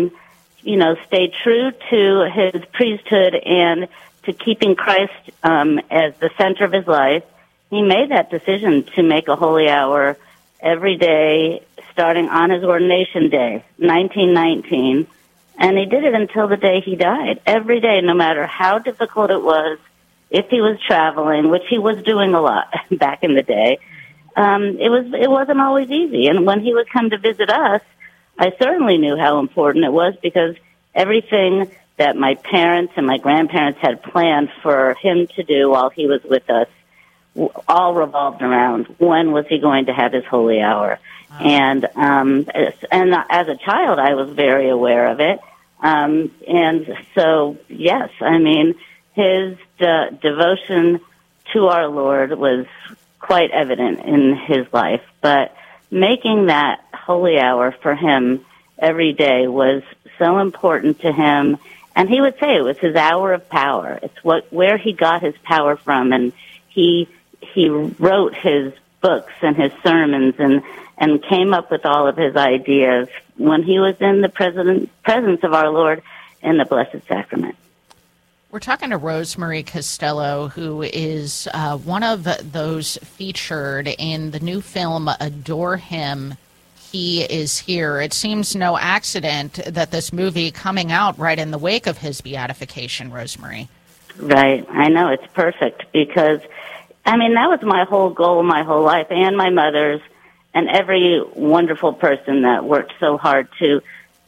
stay true to his priesthood and to keeping Christ as the center of his life. He made that decision to make a holy hour every day, starting on his ordination day, 1919. And he did it until the day he died. Every day, no matter how difficult it was, if he was traveling, which he was doing a lot back in the day, it wasn't always easy. And when he would come to visit us, I certainly knew how important it was, because everything that my parents and my grandparents had planned for him to do while he was with us all revolved around when was he going to have his holy hour. And as a child, I was very aware of it. And so, yes, I mean, his devotion to our Lord was quite evident in his life. But making that holy hour for him every day was so important to him. And he would say it was his hour of power. It's where he got his power from. And he wrote his books and his sermons and came up with all of his ideas when he was in the presence of our Lord in the Blessed Sacrament. We're talking to Rosemary Costello, who is one of those featured in the new film Adore Him, He Is Here. It seems no accident that this movie coming out right in the wake of his beatification, Rosemary. Right. I know. It's perfect because, I mean, that was my whole goal my whole life, and my mother's, and every wonderful person that worked so hard to,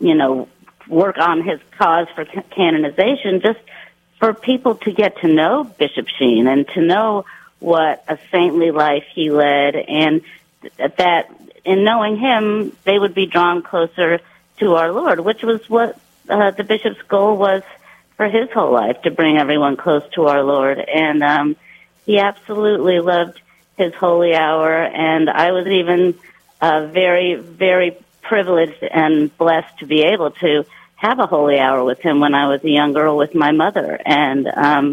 work on his cause for canonization, just for people to get to know Bishop Sheen and to know what a saintly life he led, and that in knowing him, they would be drawn closer to our Lord, which was what the bishop's goal was for his whole life, to bring everyone close to our Lord. And he absolutely loved his holy hour, and I was even very, very privileged and blessed to be able to have a holy hour with him when I was a young girl with my mother. And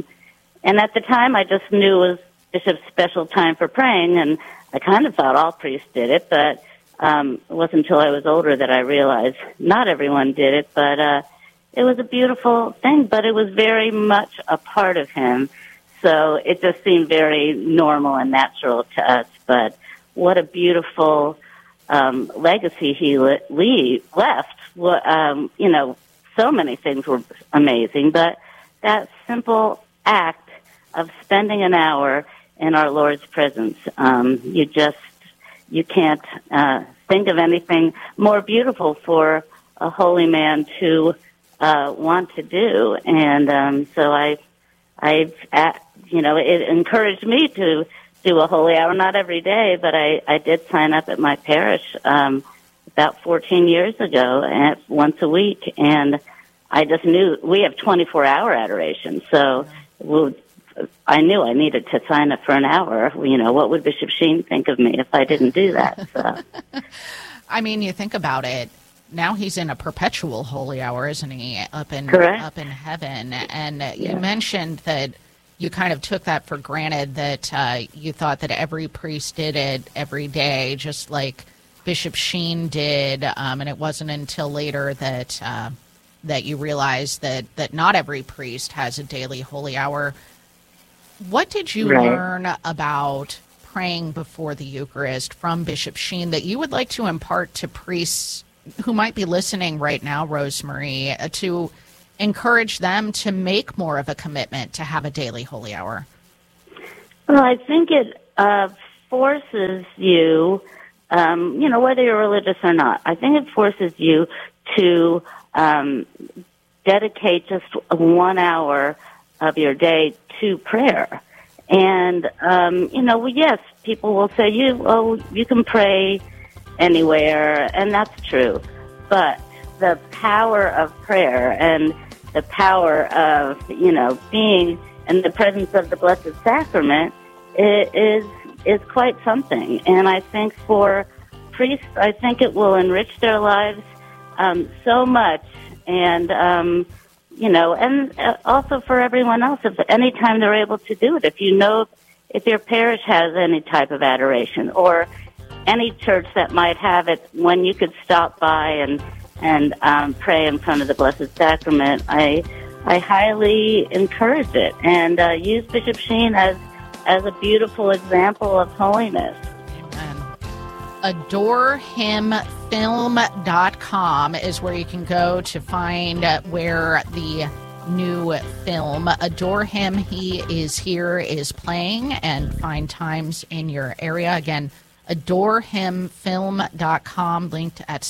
at the time, I just knew it was Bishop's special time for praying, and I kind of thought all priests did it, but it wasn't until I was older that I realized not everyone did it, but it was a beautiful thing, but it was very much a part of him. So it just seemed very normal and natural to us. But what a beautiful legacy he left. So many things were amazing, but that simple act of spending an hour in our Lord's presence, you can't think of anything more beautiful for a holy man to want to do. And so it encouraged me to do a holy hour, not every day, but I did sign up at my parish about 14 years ago, once a week, and I just knew we have 24-hour adoration, so I knew I needed to sign up for an hour. What would Bishop Sheen think of me if I didn't do that? So. I mean, you think about it. Now he's in a perpetual holy hour, isn't he? Up in heaven. And you mentioned that you kind of took that for granted, that you thought that every priest did it every day, just like Bishop Sheen did, and it wasn't until later that you realized that not every priest has a daily holy hour. What did you learn about praying before the Eucharist from Bishop Sheen that you would like to impart to priests who might be listening right now, Rosemary, to encourage them to make more of a commitment to have a daily holy hour? Well, I think it forces you, whether you're religious or not, I think it forces you to dedicate just 1 hour of your day to prayer. And, yes, people will say, you can pray anywhere, and that's true. But the power of prayer and the power of, being in the presence of the Blessed Sacrament is quite something. And I think for priests, I think it will enrich their lives so much. And, and also for everyone else, if anytime they're able to do it, if your parish has any type of adoration or any church that might have it, when you could stop by and pray in front of the Blessed Sacrament, I highly encourage it and use Bishop Sheen as a beautiful example of holiness. AdoreHimFilm.com is where you can go to find where the new film Adore Him, He Is Here is playing, and find times in your area. Again, AdoreHimFilm.com, linked at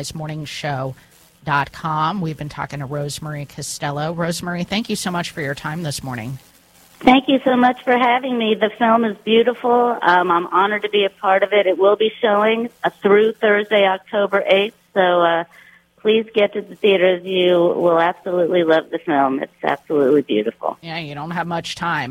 sunrisemorningshow.com. We've been talking to Rosemary Costello. Rosemary, thank you so much for your time this morning. Thank you so much for having me. The film is beautiful. I'm honored to be a part of it. It will be showing through Thursday, October 8th, so please get to the theaters. You will absolutely love the film. It's absolutely beautiful. Yeah, you don't have much time.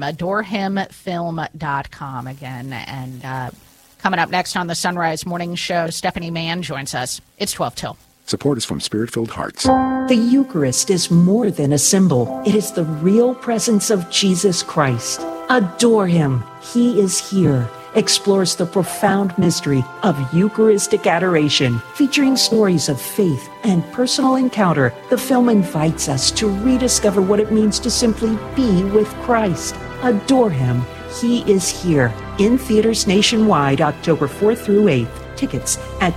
AdoreHimFilm.com again. And coming up next on the Sunrise Morning Show, Stephanie Mann joins us. It's 12 till. Support is from Spirit-Filled Hearts. The Eucharist is more than a symbol. It is the real presence of Jesus Christ. Adore Him. He is here. Explores the profound mystery of Eucharistic adoration. Featuring stories of faith and personal encounter, the film invites us to rediscover what it means to simply be with Christ. Adore Him. He is here. In theaters nationwide, October 4th through 8th. Tickets at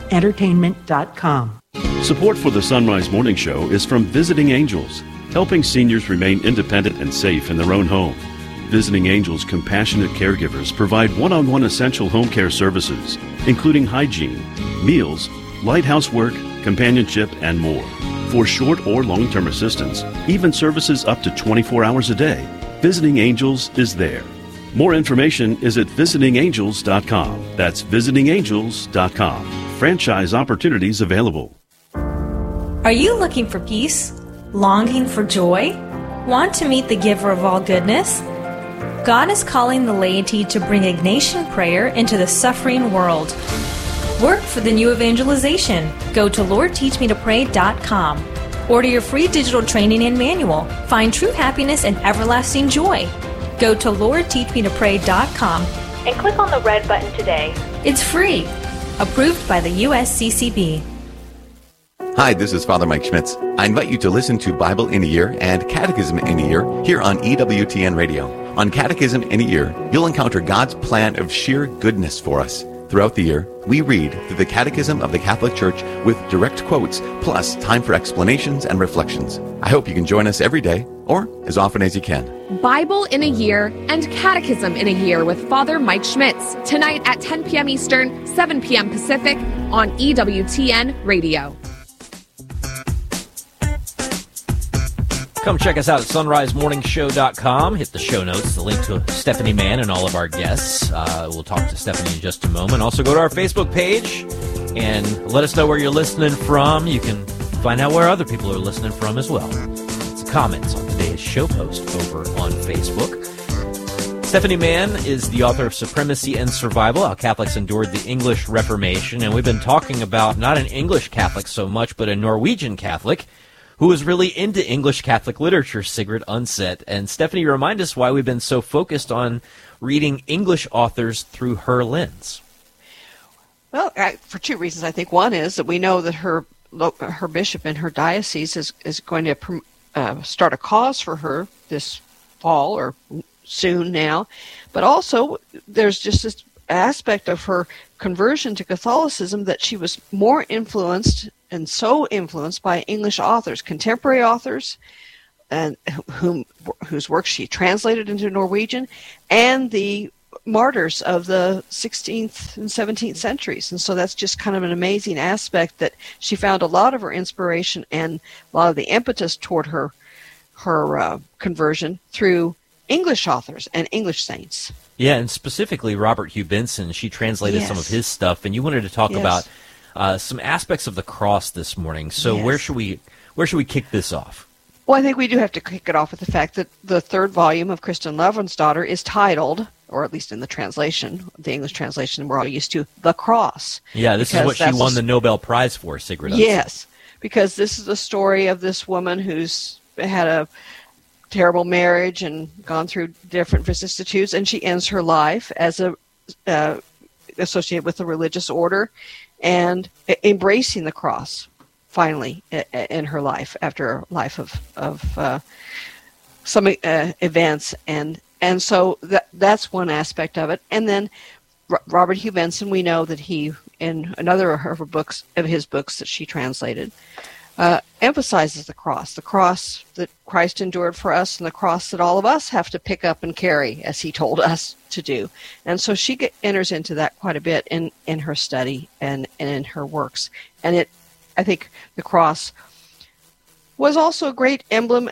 fathomentertainment.com. Support for the Sunrise Morning Show is from Visiting Angels, helping seniors remain independent and safe in their own home. Visiting Angels compassionate caregivers provide one-on-one essential home care services, including hygiene, meals, light housework, companionship, and more. For short or long-term assistance, even services up to 24 hours a day, Visiting Angels is there. More information is at visitingangels.com. That's visitingangels.com. Franchise opportunities available. Are you looking for peace? Longing for joy? Want to meet the giver of all goodness? God is calling the laity to bring Ignatian prayer into the suffering world. Work for the new evangelization. Go to LordTeachMeToPray.com. Order your free digital training and manual. Find true happiness and everlasting joy. Go to LordTeachMeToPray.com and click on the red button today. It's free. Approved by the USCCB. Hi, this is Father Mike Schmitz. I invite you to listen to Bible in a Year and Catechism in a Year here on EWTN Radio. On Catechism in a Year, you'll encounter God's plan of sheer goodness for us. Throughout the year, we read through the Catechism of the Catholic Church with direct quotes, plus time for explanations and reflections. I hope you can join us every day, or as often as you can. Bible in a Year and Catechism in a Year with Father Mike Schmitz, tonight at 10 p.m. Eastern, 7 p.m. Pacific on EWTN Radio. Come check us out at sunrisemorningshow.com. Hit the show notes, the link to Stephanie Mann and all of our guests. We'll talk to Stephanie in just a moment. Also, go to our Facebook page and let us know where you're listening from. You can find out where other people are listening from as well. It's comments on today's show post over on Facebook. Stephanie Mann is the author of Supremacy and Survival, How Catholics Endured the English Reformation. And we've been talking about not an English Catholic so much, but a Norwegian Catholic who is really into English Catholic literature, Sigrid Undset. And Stephanie, remind us why we've been so focused on reading English authors through her lens. Well, for two reasons. I think one is that we know that her bishop in her diocese is going to start a cause for her this fall or soon now. But also, there's just this aspect of her conversion to Catholicism that she was more influenced and so influenced by English authors, contemporary authors, and whose works she translated into Norwegian, and the martyrs of the 16th and 17th centuries. And so that's just kind of an amazing aspect that she found a lot of her inspiration and a lot of the impetus toward her conversion through English authors and English saints. Yeah, and specifically Robert Hugh Benson. She translated some of his stuff, and you wanted to talk about some aspects of the cross this morning. So where should we kick this off? Well, I think we do have to kick it off with the fact that the third volume of Kristin Lavransdatter is titled, or at least in the translation, the English translation we're all used to, The Cross. Yeah, this is what she won the Nobel Prize for, Sigrid. Yes, because this is the story of this woman who's had a terrible marriage and gone through different vicissitudes, and she ends her life as associated with a religious order and embracing the cross finally in her life after a life of some events, and so that's one aspect of it. And then Robert Hugh Benson, we know that he, in another of his books that she translated, emphasizes the cross that Christ endured for us, and the cross that all of us have to pick up and carry, as he told us to do. And so she enters into that quite a bit in her study and in her works. And I think the cross was also a great emblem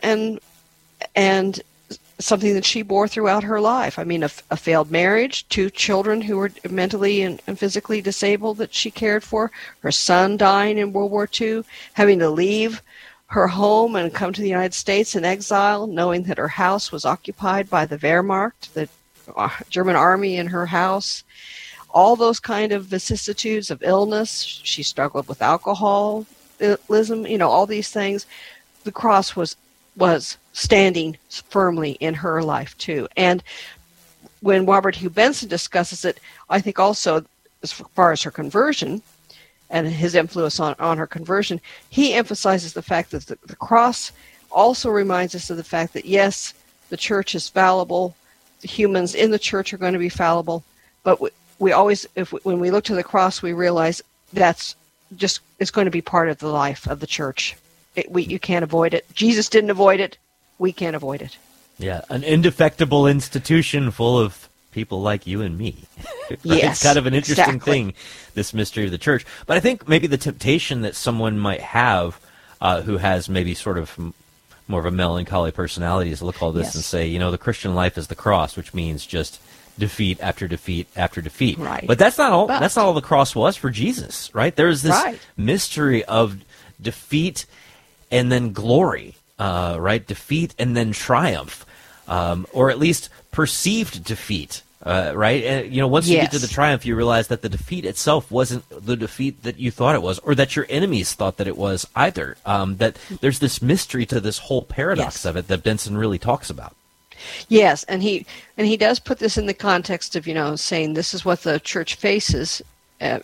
and something that she bore throughout her life. I mean, a failed marriage, 2 children who were mentally and physically disabled that she cared for, her son dying in World War II, having to leave her home and come to the United States in exile, knowing that her house was occupied by the Wehrmacht, the German army in her house. All those kind of vicissitudes of illness. She struggled with alcoholism, all these things. The cross was standing firmly in her life too. And when Robert Hugh Benson discusses it, I think also as far as her conversion and his influence on her conversion, he emphasizes the fact that the cross also reminds us of the fact that, yes, the church is fallible, the humans in the church are going to be fallible, but we always, when we look to the cross, we realize it's going to be part of the life of the church. You can't avoid it. Jesus didn't avoid it. We can't avoid it. Yeah, an indefectible institution full of people like you and me. Right? Yes, it's kind of an interesting thing, this mystery of the church. But I think maybe the temptation that someone might have who has maybe sort of more of a melancholy personality is look all this and say, the Christian life is the cross, which means just defeat after defeat after defeat. Right. But that's not all. That's not all the cross was for Jesus, right? There's this mystery of defeat and then glory, right? Defeat and then triumph, or at least perceived defeat, right? And once you get to the triumph, you realize that the defeat itself wasn't the defeat that you thought it was, or that your enemies thought that it was either. That there's this mystery to this whole paradox of it that Benson really talks about. Yes, and he does put this in the context of saying this is what the church faces, and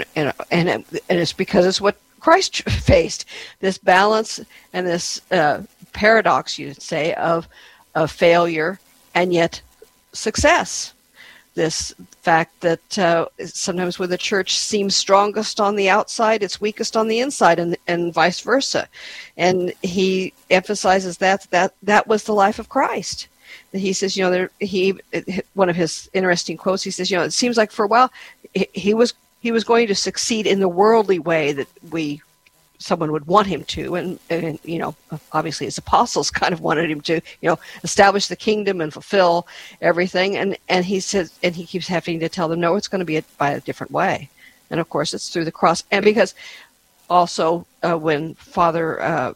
it's because it's what Christ faced, this balance and this paradox, you'd say, of failure and yet success. This fact that sometimes when the church seems strongest on the outside, it's weakest on the inside, and vice versa. And he emphasizes that was the life of Christ. He says, one of his interesting quotes, he says, it seems like for a while he was going to succeed in the worldly way that someone would want him to, and obviously his apostles kind of wanted him to, establish the kingdom and fulfill everything, and he says, and he keeps having to tell them, no, it's going to be by a different way, and of course it's through the cross. And because also when Father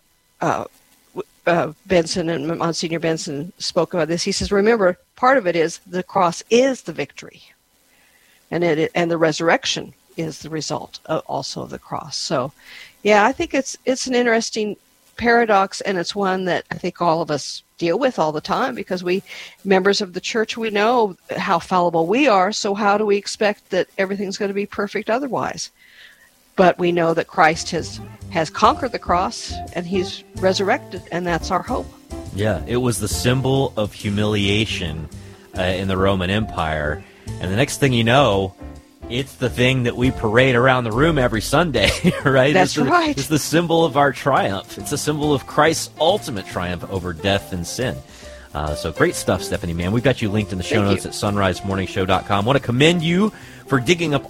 Benson and Monsignor Benson spoke about this, he says, remember, part of it is the cross is the victory, and the resurrection is the result also of the cross. So, yeah, I think it's an interesting paradox, and it's one that I think all of us deal with all the time, because we, members of the church, we know how fallible we are, so how do we expect that everything's going to be perfect otherwise? But we know that Christ has conquered the cross, and he's resurrected, and that's our hope. Yeah, it was the symbol of humiliation in the Roman Empire, and the next thing you know, it's the thing that we parade around the room every Sunday, right? That's right. It's the symbol of our triumph. It's a symbol of Christ's ultimate triumph over death and sin. So great stuff, Stephanie, man. We've got you linked in the show notes at sunrisemorningshow.com. I want to commend you for digging up